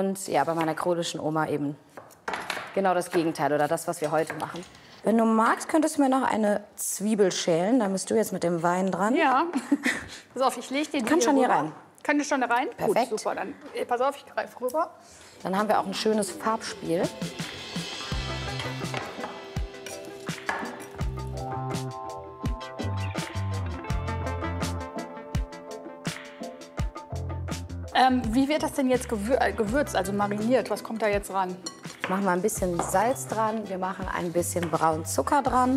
Und ja, bei meiner kronischen Oma eben genau das Gegenteil oder das, was wir heute machen. Wenn du magst, könntest du mir noch eine Zwiebel schälen. Da bist du jetzt mit dem Wein dran. Ja. Pass auf, ich lege den Kann schon hier rein. Kann ich schon da rein? Perfekt. Gut, super. Dann pass auf, ich greife rüber. Dann haben wir auch ein schönes Farbspiel. Wie wird das denn jetzt gewürzt, also mariniert? Was kommt da jetzt ran? Machen wir ein bisschen Salz dran, wir machen ein bisschen braunen Zucker dran.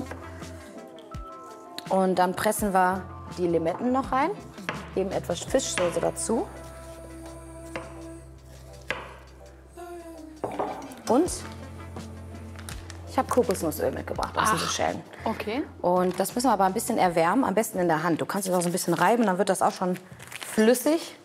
Und dann pressen wir die Limetten noch rein, geben etwas Fischsoße dazu. Und ich habe Kokosnussöl mitgebracht, um sie zu schälen. Okay. Und das müssen wir aber ein bisschen erwärmen, am besten in der Hand. Du kannst es auch so ein bisschen reiben, dann wird das auch schon flüssig.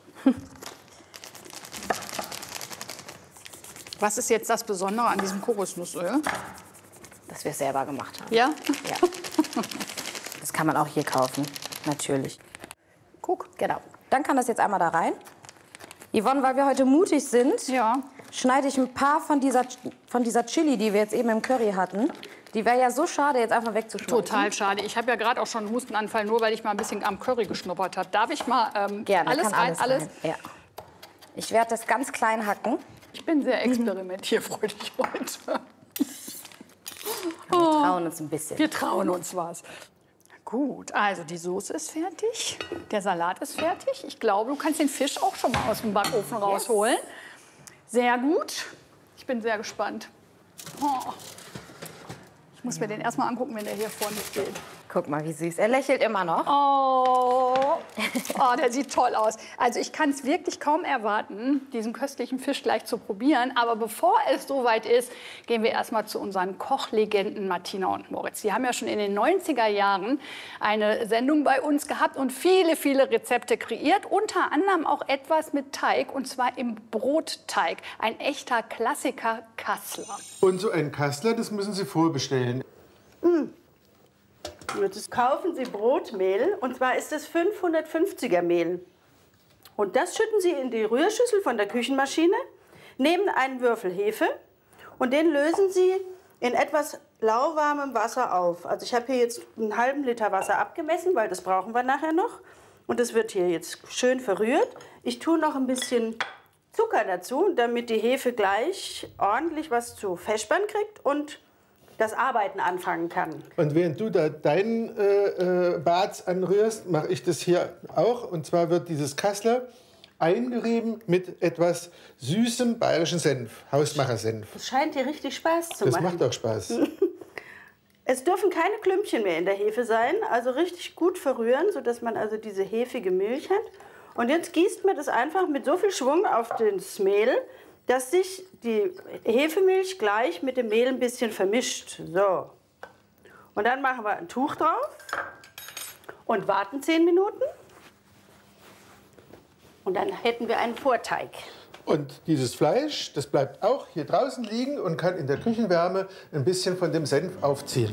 Was ist jetzt das Besondere an diesem Kokosnussöl? Dass wir es selber gemacht haben. Ja? Ja. Das kann man auch hier kaufen, natürlich. Guck. Genau. Dann kann das jetzt einmal da rein. Yvonne, weil wir heute mutig sind, Ja. schneide ich ein paar von dieser Chili, die wir jetzt eben im Curry hatten. Die wäre ja so schade, jetzt einfach wegzuschmeißen. Total schade. Ich habe ja gerade auch schon einen Hustenanfall, nur weil ich mal ein bisschen am Curry geschnuppert habe. Darf ich mal Gerne, alles kann rein? Alles? Ja. Ich werde das ganz klein hacken. Ich bin sehr experimentierfreudig heute. Wir trauen uns ein bisschen. Wir trauen uns was. Gut, also die Soße ist fertig, der Salat ist fertig. Ich glaube, du kannst den Fisch auch schon mal aus dem Backofen rausholen. Sehr gut. Ich bin sehr gespannt. Oh. Ich muss mir den erst mal angucken, wenn der hier vor mir steht. Guck mal, wie süß. Er lächelt immer noch. Oh, oh, der sieht toll aus. Also ich kann es wirklich kaum erwarten, diesen köstlichen Fisch gleich zu probieren. Aber bevor es soweit ist, gehen wir erst mal zu unseren Kochlegenden Martina und Moritz. Die haben ja schon in den 90er Jahren eine Sendung bei uns gehabt und viele, viele Rezepte kreiert. Unter anderem auch etwas mit Teig, und zwar im Brotteig. Ein echter Klassiker, Kassler. Und so ein Kassler, das müssen Sie vorbestellen. Jetzt kaufen Sie Brotmehl, und zwar ist es 550er Mehl. Und das schütten Sie in die Rührschüssel von der Küchenmaschine, nehmen einen Würfel Hefe und den lösen Sie in etwas lauwarmem Wasser auf. Also ich habe hier jetzt einen halben Liter Wasser abgemessen, weil das brauchen wir nachher noch. Und das wird hier jetzt schön verrührt. Ich tue noch ein bisschen Zucker dazu, damit die Hefe gleich ordentlich was zu fespern kriegt und das Arbeiten anfangen kann. Und während du da deinen Bad anrührst, mache ich das hier auch. Und zwar wird dieses Kassler eingerieben mit etwas süßem bayerischen Senf, Hausmachersenf. Es scheint dir richtig Spaß zu Das machen. macht auch Spaß. Es dürfen keine Klümpchen mehr in der Hefe sein, also richtig gut verrühren, sodass man also diese hefige Milch hat. Und jetzt gießt man das einfach mit so viel Schwung auf das Mehl, dass sich die Hefemilch gleich mit dem Mehl ein bisschen vermischt. So. Und dann machen wir ein Tuch drauf und warten 10 Minuten. Und dann hätten wir einen Vorteig. Und dieses Fleisch, das bleibt auch hier draußen liegen und kann in der Küchenwärme ein bisschen von dem Senf aufziehen.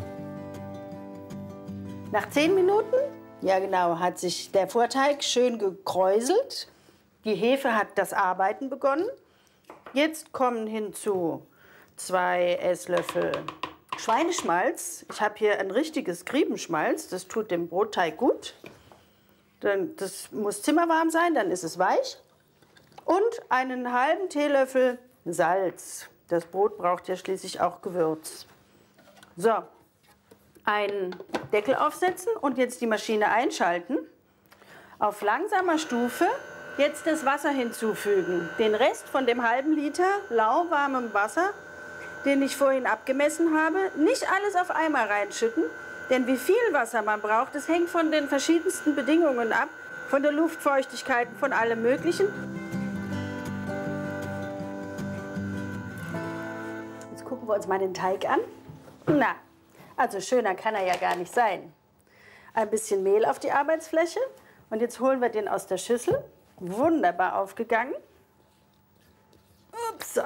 Nach 10 Minuten, ja genau, hat sich der Vorteig schön gekräuselt. Die Hefe hat das Arbeiten begonnen. Jetzt kommen hinzu 2 Esslöffel Schweineschmalz. Ich habe hier ein richtiges Griebenschmalz, das tut dem Brotteig gut. Das muss zimmerwarm sein, dann ist es weich. Und einen halben Teelöffel Salz. Das Brot braucht ja schließlich auch Gewürz. So, einen Deckel aufsetzen und jetzt die Maschine einschalten. Auf langsamer Stufe jetzt das Wasser hinzufügen. Den Rest von dem halben Liter lauwarmem Wasser, den ich vorhin abgemessen habe, nicht alles auf einmal reinschütten. Denn wie viel Wasser man braucht, das hängt von den verschiedensten Bedingungen ab. Von der Luftfeuchtigkeit, von allem Möglichen. Jetzt gucken wir uns mal den Teig an. Na, also schöner kann er ja gar nicht sein. Ein bisschen Mehl auf die Arbeitsfläche. Und jetzt holen wir den aus der Schüssel. Wunderbar aufgegangen. Ups.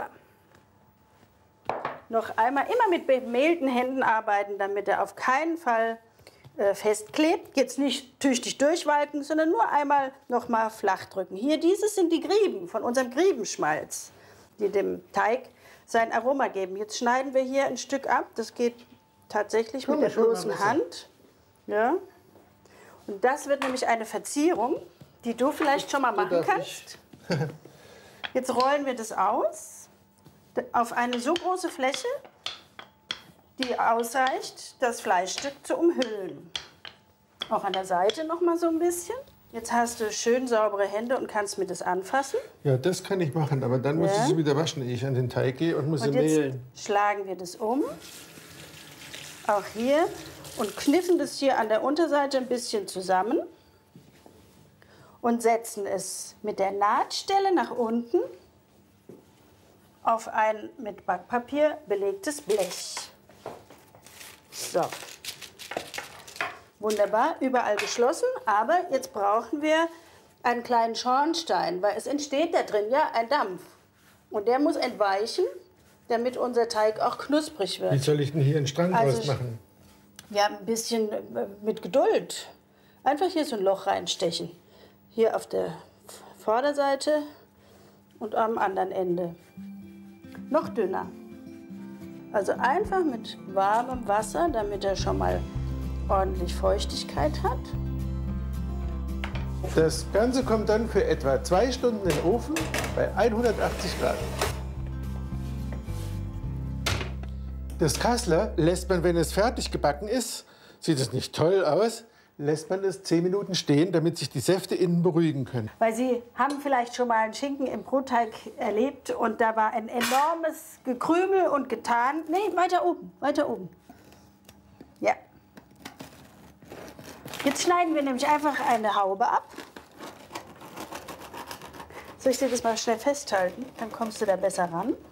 Noch einmal immer mit bemehlten Händen arbeiten, damit er auf keinen Fall festklebt. Jetzt nicht tüchtig durchwalken, sondern nur einmal noch mal flach drücken. Hier, dieses sind die Grieben von unserem Griebenschmalz. die dem Teig sein Aroma geben. Jetzt schneiden wir hier ein Stück ab. Das geht tatsächlich mit der bloßen Hand. Ja. Und das wird nämlich eine Verzierung, die du vielleicht schon mal machen kannst. Jetzt rollen wir das aus auf eine so große Fläche, die ausreicht, das Fleischstück zu umhüllen. Auch an der Seite noch mal so ein bisschen. Jetzt hast du schön saubere Hände und kannst mir das anfassen. Ja, das kann ich machen, aber dann muss ich sie wieder waschen, ehe ich an den Teig gehe und muss sie mehlen. Jetzt schlagen wir das um, auch hier, und kniffen das hier an der Unterseite ein bisschen zusammen und setzen es mit der Nahtstelle nach unten auf ein mit Backpapier belegtes Blech. So. Wunderbar, überall geschlossen, aber jetzt brauchen wir einen kleinen Schornstein, weil es entsteht da drin ja ein Dampf. Und der muss entweichen, damit unser Teig auch knusprig wird. Wie soll ich denn hier einen Strang draus machen? Ja, ein bisschen mit Geduld. Einfach hier so ein Loch reinstechen. Hier auf der Vorderseite und am anderen Ende. Noch dünner. Also einfach mit warmem Wasser, damit er schon mal ordentlich Feuchtigkeit hat. Das Ganze kommt dann für etwa 2 Stunden in den Ofen bei 180 Grad. Das Kassler lässt man, wenn es fertig gebacken ist, sieht es nicht toll aus, lässt man es 10 Minuten stehen, damit sich die Säfte innen beruhigen können. Weil Sie haben vielleicht schon mal einen Schinken im Brotteig erlebt und da war ein enormes Gekrümel und Getan. Nee, weiter oben, weiter oben. Ja. Jetzt schneiden wir nämlich einfach eine Haube ab. Soll ich dir das mal schnell festhalten? Dann kommst du da besser ran.